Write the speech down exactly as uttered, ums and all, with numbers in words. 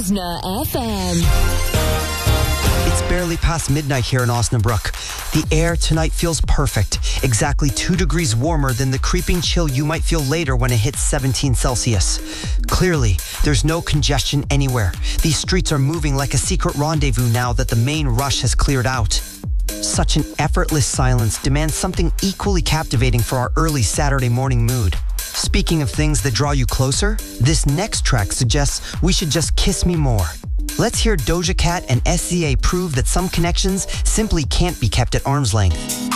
Osna F M. It's barely past midnight here in Osnabrück. The air tonight feels perfect, exactly two degrees warmer than the creeping chill you might feel later when it hits seventeen Celsius. Clearly, there's no congestion anywhere. These streets are moving like a secret rendezvous now that the main rush has cleared out. Such an effortless silence demands something equally captivating for our early Saturday morning mood. Speaking of things that draw you closer, this next track suggests we should just kiss me more. Let's hear Doja Cat and S Z A prove that some connections simply can't be kept at arm's length.